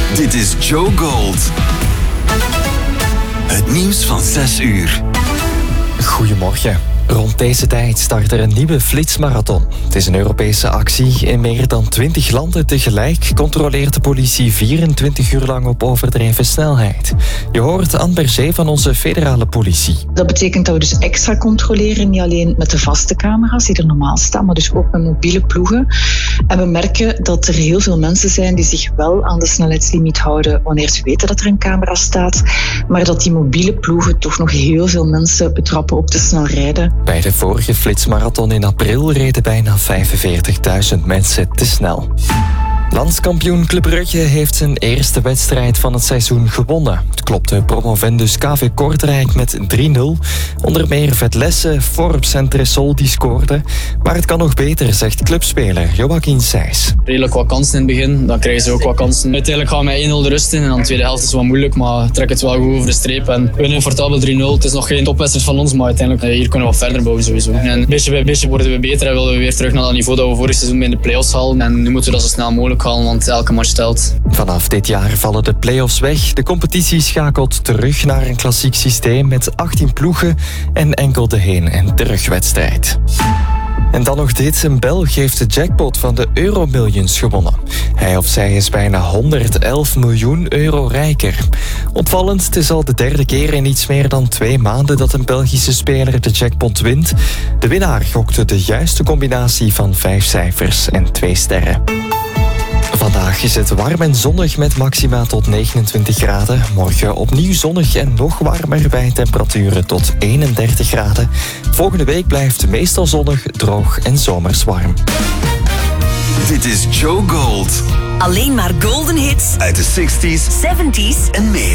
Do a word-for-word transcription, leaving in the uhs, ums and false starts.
Dit is Joe Gold. Het nieuws van zes uur. Goedemorgen. Rond deze tijd start er een nieuwe flitsmarathon. Het is een Europese actie. In meer dan twintig landen tegelijk controleert de politie vierentwintig uur lang op overdreven snelheid. Je hoort Anne Berger van onze federale politie. Dat betekent dat we dus extra controleren, niet alleen met de vaste camera's die er normaal staan, maar dus ook met mobiele ploegen. En we merken dat er heel veel mensen zijn die zich wel aan de snelheidslimiet houden wanneer ze weten dat er een camera staat, maar dat die mobiele ploegen toch nog heel veel mensen betrappen op te snel rijden. Bij de vorige flitsmarathon in april reden bijna vijfenveertigduizend mensen te snel. Landskampioen Club Brugge heeft zijn eerste wedstrijd van het seizoen gewonnen. Het klopte promovendus K V Kortrijk met drie nul. Onder meer Vetlesse, Forbes en Tresol die scoorden. Maar het kan nog beter, zegt clubspeler Joachim Sijs. Redelijk wat kansen in het begin, dan krijgen ze ook wat kansen. Uiteindelijk gaan we met één nul de rust in en dan de tweede helft is wat moeilijk, maar trek het wel goed over de streep en winnen comfortabel drie nul. Het is nog geen topwedstrijd van ons, maar uiteindelijk hier kunnen we wat verder bouwen sowieso. En beetje bij beetje worden we beter en willen we weer terug naar dat niveau dat we vorig seizoen in de play-offs halen. En nu moeten we dat zo snel mogelijk halen, want elke match telt. Vanaf dit jaar vallen de play-offs weg. De competitie schakelt terug naar een klassiek systeem met achttien ploegen en enkel de heen- en terugwedstrijd. En dan nog dit. Een Belg heeft de jackpot van de Euromillions gewonnen. Hij of zij is bijna honderdelf miljoen euro rijker. Opvallend, het is al de derde keer in iets meer dan twee maanden dat een Belgische speler de jackpot wint. De winnaar gokte de juiste combinatie van vijf cijfers en twee sterren. Vandaag is het warm en zonnig met maxima tot negenentwintig graden. Morgen opnieuw zonnig en nog warmer bij temperaturen tot eenendertig graden. Volgende week blijft meestal zonnig, droog en zomers warm. Dit is Joe Gold. Alleen maar golden hits Uit de zestig's zeventig's en meer.